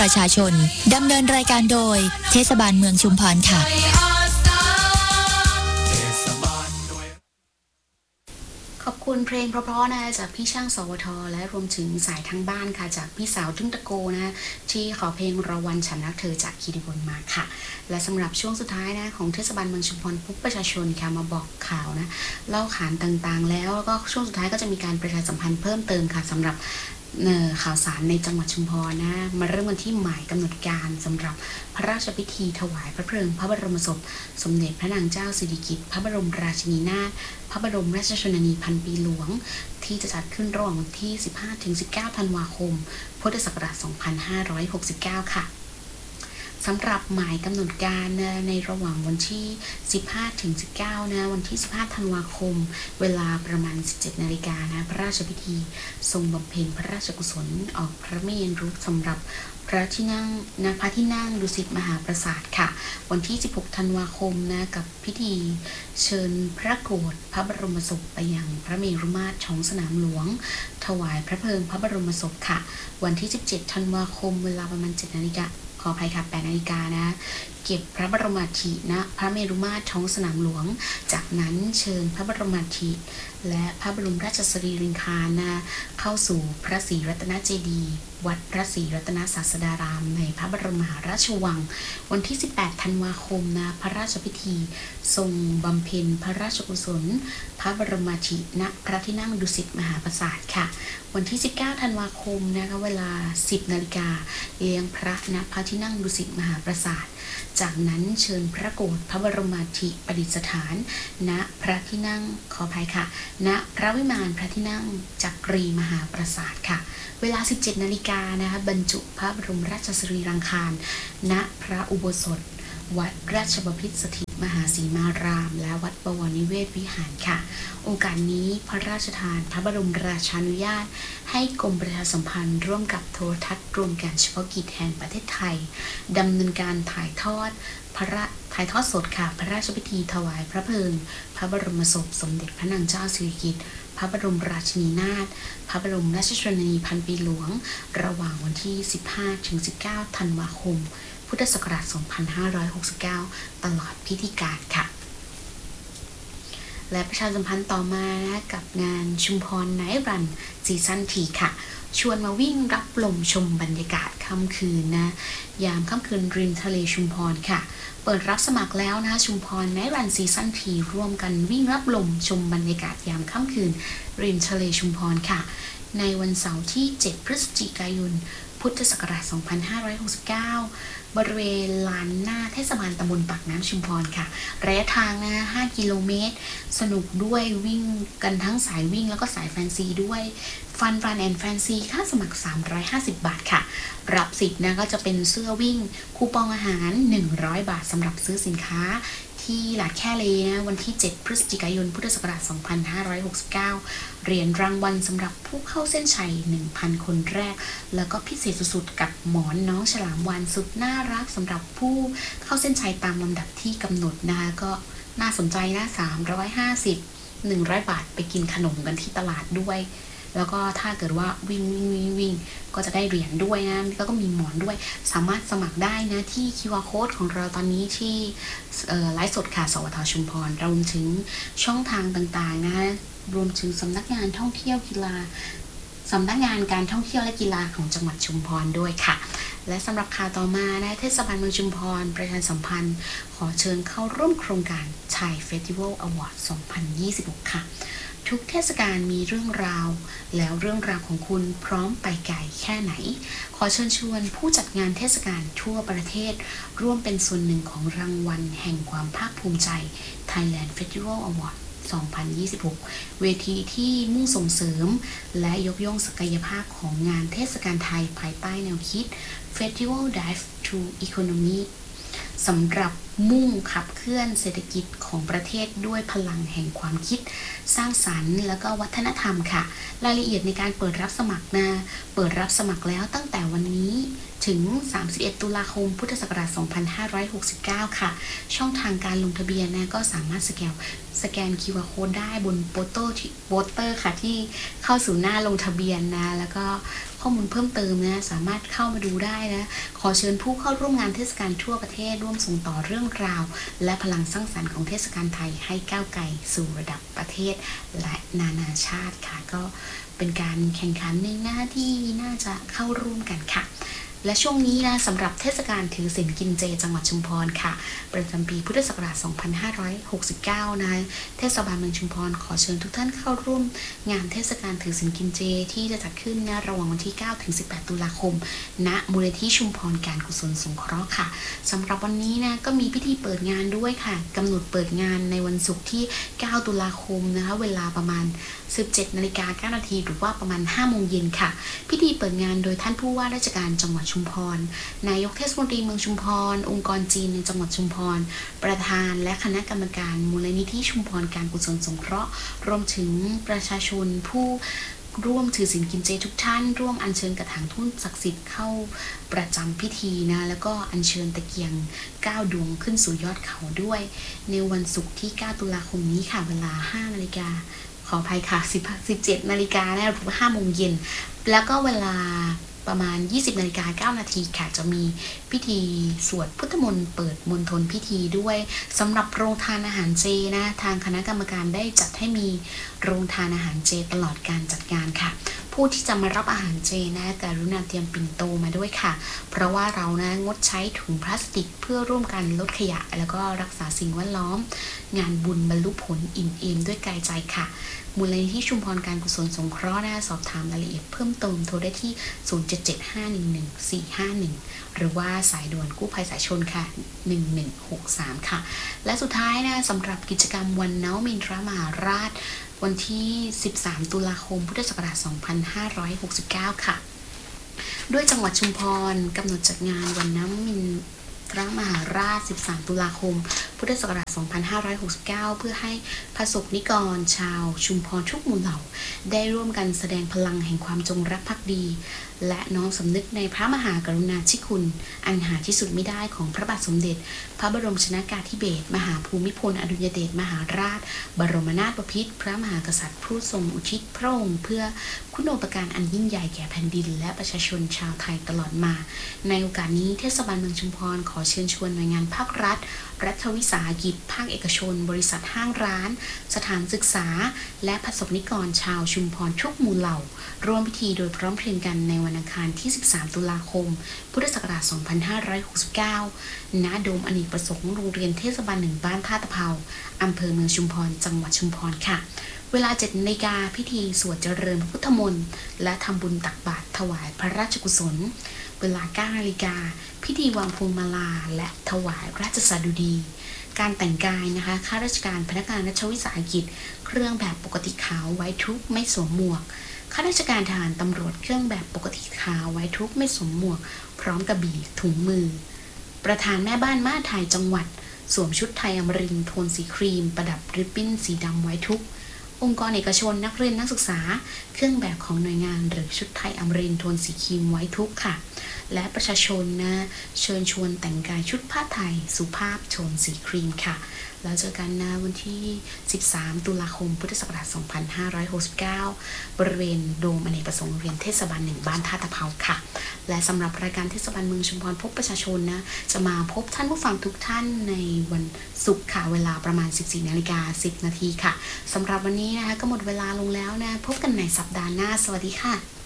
ประชาชนดำเนินรายการโดยเทศบาลเมืองชุมพรค่ะขอบคุณเพลงเพราะๆนะจากพี่ช่างสวทและรวมถึงสายทั้งบ้านค่ะจากพี่สาวทึ่งตะโกนะที่ขอเพลงรางวัลฉันรักเธอจากคีรีวรรณมาค่ะและสำหรับช่วงสุดท้ายนะของเทศบาลเมืองชุมพรพบประชาชนค่ะมาบอกข่าวนะเล่าขานต่างๆแล้วก็ช่วงสุดท้ายก็จะมีการประชาสัมพันธ์เพิ่มเติมค่ะสำหรับข่าวสารในจังหวัดชุมพรนะมาเริ่มกันที่หมายกำหนดการสำหรับพระราชพิธีถวายพระเพลิงพระบรมศพสมเด็จพระนางเจ้าสิริกิติ์พระบรมราชินีนาถพระบรมราชชนนีพันปีหลวงที่จะจัดขึ้นระหว่างวันที่ 15-19 ธันวาคม พุทธศักราช 2569 ค่ะสำหรับหมายกำหนดการในระหว่างวันที่ 15-19 นะวันที่ 15 ธันวาคมเวลาประมาณ 17 นาฬิกานะพระราชพิธีทรงบำเพ็ญพระราชกุศลออกพระเมรุรุกสำหรับพระที่นั่งพระที่นั่งดุสิตมหาปราสาทค่ะวันที่ 16 ธันวาคมนะกับพิธีเชิญพระโกฐพระบรมศพไปยังพระเมรุมาตรท้องสนามหลวงถวายพระเพลิงพระบรมศพค่ะวันที่ 17 ธันวาคมเวลาประมาณ 7 นาฬิกาขออภัยค่ะ 8 นาฬิกานะเก็บพระบรมอัฐิณพระเมรุมาตรท้องสนามหลวงจากนั้นเชิญพระบรมอัฐิและพระบรมราชสรีริงคารนะเข้าสู่พระศรีรัตนเจดีย์วัดพระศรีรัตนศาสดารามในพระบรมมหาราชวังวันที่ 18 ธันวาคมนะพระราชพิธีทรงบำเพ็ญพระราชกุศลพระบรมอัฐิณพระที่นั่งดุสิตมหาปราสาทค่ะวันที่ 19 ธันวาคมนะคะเวลา 10 นาฬิกาเลี้ยงพระณพระที่นั่งดุสิตมหาปราสาทจากนั้นเชิญพระโกฐพระบรมอัฐิประดิษฐานณพระที่นั่งขออภัยค่ะณพระวิมานพระที่นั่งจักรีมหาปราสาทค่ะเวลา 17 นาฬิกานะคะบรรจุพระบรมราชสรีรังคารณพระอุโบสถวัดราชบพิตรสถิตมหาสีมารามและวัดบวรนิเวศวิหารค่ะโอกาสนี้พระราชทานพระบรมราชานุญาตให้กรมประชาสัมพันธ์ร่วมกับโทรทัศน์รวมการเฉพาะกิจแห่งประเทศไทยดำเนินการถ่ายทอดสดค่ะพระราชพิธีถวายพระเพลิงพระบรมศพสมเด็จพระนางเจ้าสิริกิติ์พระบรมราชินีนาถพระบรมราชชนนีพันปีหลวงระหว่างวันที่ 15-19 ธันวาคมพุทธศักราช 2569 ตลอดพิธีการค่ะและประชาสัมพันธ์ต่อมานะกับงานชุมพรไนท์รันซีซั่นทีค่ะชวนมาวิ่งรับลมชมบรรยากาศค่ำคืนนะยามค่ำคืนริมทะเลชุมพรค่ะเปิดรับสมัครแล้วนะชุมพรไนท์รันซีซั่นทีร่วมกันวิ่งรับลมชมบรรยากาศยามค่ำคืนริมทะเลชุมพรค่ะในวันเสาร์ที่ 7 พฤศจิกายนพุทธศักราช 2569 บริเวณลานหน้าเทศบาลตำบลปากน้ำชุมพรค่ะระยะทางนะ 5 กิโลเมตรสนุกด้วยวิ่งกันทั้งสายวิ่งแล้วก็สายแฟนซีด้วยฟันแอนด์แฟนซีค่าสมัคร 350 บาทค่ะรับสิทธิ์นะก็จะเป็นเสื้อวิ่งคูปองอาหาร 100 บาทสำหรับซื้อสินค้าที่หลาดแค่เลนะวันที่ 7 พฤศจิกายน พุทธศักราช 2569 เหรียญรางวัลสำหรับผู้เข้าเส้นชัย 1,000 คนแรกแล้วก็พิเศษสุดๆกับหมอนน้องฉลามวาฬสุดน่ารักสำหรับผู้เข้าเส้นชัยตามลำดับที่กำหนดนะคะก็น่าสนใจนะ 350 100 บาทไปกินขนมกันที่ตลาดด้วยแล้วก็ถ้าเกิดว่าวิ่งก็จะได้เหรียญด้วยนะแล้วก็มีหมอนด้วยสามารถสมัครได้นะที่ QR Code ของเราตอนนี้ที่ไลฟ์สดค่ะสวทชุมพรรวมถึงช่องทางต่างๆนะรวมถึงสำนักงานท่องเที่ยวกีฬาสำนักงานการท่องเที่ยวและกีฬาของจังหวัดชุมพรด้วยค่ะและสำหรับข่าวต่อมานะเทศบาลเมืองชุมพรประชาสัมพันธ์ขอเชิญเข้าร่วมโครงการไทยเฟสติวัลอวอร์ด 2026 ค่ะทุกเทศกาลมีเรื่องราวแล้วเรื่องราวของคุณพร้อมไปไกลแค่ไหนขอเชิญชวนผู้จัดงานเทศกาลทั่วประเทศร่วมเป็นส่วนหนึ่งของรางวัลแห่งความภาคภูมิใจ Thailand Festival Award 2026 เวทีที่มุ่งส่งเสริมและยกย่องศักยภาพของงานเทศกาลไทยภายใต้แนวคิด Festival Drive to Economy สำหรับมุ่งขับเคลื่อนเศรษฐกิจของประเทศด้วยพลังแห่งความคิดสร้างสรรค์และก็วัฒนธรรมค่ะรายละเอียดในการเปิดรับสมัครเปิดรับสมัครแล้วตั้งแต่วันนี้ถึง31ตุลาคมพุทธศักราช2569ค่ะช่องทางการลงทะเบียนก็สามารถสแกน QR Code ได้บนโปสเตอร์ค่ะที่เข้าสู่หน้าลงทะเบียนแล้วก็ข้อมูลเพิ่มเติมสามารถเข้ามาดูได้ขอเชิญผู้เข้าร่วมงานเทศกาลทั่วประเทศร่วมส่งต่อเรื่องราวและพลังสร้างสรรค์ของเทศกาลไทยให้ก้าวไกลสู่ระดับประเทศและนานาชาติค่ะก็เป็นการแข่งขันหนึ่งที่น่าจะเข้าร่วมกันค่ะและช่วงนี้สำหรับเทศกาลถือศีลกินเจจังหวัดชุมพรค่ะประจำปีพุทธศักราช2569เทศบาลเมืองชุมพรขอเชิญทุกท่านเข้าร่วมงานเทศกาลถือศีลกินเจที่จะจัดขึ้นระหว่างวันที่9ถึง18ตุลาคมณมูลนิธิชุมพรการกุศลสงเคราะห์ค่ะสำหรับวันนี้ก็มีพิธีเปิดงานด้วยค่ะกำหนดเปิดงานในวันศุกร์ที่9ตุลาคมเวลาประมาณ 17:09 น.หรือว่าประมาณ 5 โมงเย็นค่ะพิธีเปิดงานโดยท่านผู้ว่าราชการจังหวัดชุมพรนายกเทศมนตรีเมืองชุมพรองค์กรจีนในจังหวัดชุมพรประธานและคณะกรรมการมูลนิธิชุมพรการกุศลสงเคราะห์รวมถึงประชาชนผู้ร่วมถือศีลกินเจทุกท่านร่วมอัญเชิญกระถางทูบศักดิ์สิทธิ์เข้าประจำพิธีแล้วก็อัญเชิญตะเกียง9ดวงขึ้นสู่ยอดเขาด้วยในวันศุกร์ที่9ตุลาคมนี้ค่ะเวลา 5 นาฬิกาขออภัยค่ะ17 นาฬิกาหรือว่า 5 โมงเย็นแล้วก็เวลาประมาณ 20:09 น.ค่ะจะมีพิธีสวดพุทธมนต์เปิดมณฑลพิธีด้วยสำหรับโรงทานอาหารเจทางคณะกรรมการได้จัดให้มีโรงทานอาหารเจตลอดการจัดงานค่ะผู้ที่จะมารับอาหารเจกรุณาเตรียมปิ่นโตมาด้วยค่ะเพราะว่าเรางดใช้ถุงพลาสติกเพื่อร่วมกันลดขยะแล้วก็รักษาสิ่งแวดล้อมงานบุญบรรลุผลอิ่มเอมด้วยกายใจค่ะมูลนิธิชุมพรการกุศลสงเคราะห์สอบถามรายละเอียดเพิ่มเติมโทรได้ที่ 0775111451 หรือว่าสายด่วนกู้ภัยสายชนค่ะ 1163 ค่ะและสุดท้ายสำหรับกิจกรรมวันนวมินทรมหาราชวันที่ 13 ตุลาคม พุทธศักราช 2569 ค่ะด้วยจังหวัดชุมพรกำหนดจัดงานวันนวมินทรมหาราช 13 ตุลาคม พุทธศักราช 2569 เพื่อให้ประสบนิกรชาวชุมพรทุกหมู่เหล่าได้ร่วมกันแสดงพลังแห่งความจงรักภักดีและน้อมสำนึกในพระมหากรุณาธิคุณอันหาที่สุดไม่ได้ของพระบาทสมเด็จพระบรมชนกาธิเบศรมหาภูมิพลอดุลยเดชมหาราชบรมนาถบพิตรพระมหากษัตริย์ผู้ทรงอุทิศพระองค์เพื่อคุณูปการอันยิ่งใหญ่แก่แผ่นดินและประชาชนชาวไทยตลอดมาในโอกาสนี้เทศบาลเมืองชุมพรขอเชิญชวนหน่วยงานภาครัฐรัฐวิสาหกิจภาคเอกชนบริษัทห้างร้านสถานศึกษาและประสบนิกรชาวชุมพรทุกหมู่เหล่าร่วมพิธีโดยพร้อมเพรียงกันในวันอังคารที่ 13 ตุลาคม พุทธศักราช 2569 ณ โดมอเนกประสงค์โรงเรียนเทศบาล 1 บ้านท่าตะเภาอำเภอเมืองชุมพร จังหวัดชุมพรค่ะเวลา 7 นาฬิกาพิธีสวดเจริญพระพุทธมนต์และทำบุญตักบาตรถวายพระราชกุศลเวลา 9 นาฬิกาพิธีวางพวงมาลาและถวายราชสดุดีการแต่งกายข้าราชการพนักงานรัฐวิสาหกิจเครื่องแบบปกติขาวไว้ทุกข์ไม่สวมหมวกข้าราชการทหารตำรวจเครื่องแบบปกติขาวไว้ทุกข์ไม่สวมหมวกพร้อมกระบี่ถุงมือประธานแม่บ้านม่าไทยจังหวัดสวมชุดไทยอมรินทร์โทนสีครีมประดับริบบิ้นสีดำไว้ทุกข์องค์กรเอกชนนักเรียนนักศึกษาเครื่องแบบของหน่วยงานหรือชุดไทยอมรินทร์โทนสีครีมไว้ทุกข์ค่ะและประชาชนเชิญชวนแต่งกายชุดผ้าไทยสุภาพโทนสีครีมค่ะแล้วเจอกันวันที่ 13 ตุลาคม พุทธศักราช 2569 บริเวณโดมอเนกประสงค์โรงเรียนเทศบาล 1 บ้านท่าตะเภาค่ะและสำหรับรายการเทศบาลเมืองชุมพรพบประชาชนจะมาพบท่านผู้ฟังทุกท่านในวันศุกร์ค่ะเวลาประมาณ 14:10 นาทีค่ะสำหรับวันนี้ก็หมดเวลาลงแล้วพบกันในสัปดาห์หน้าสวัสดีค่ะ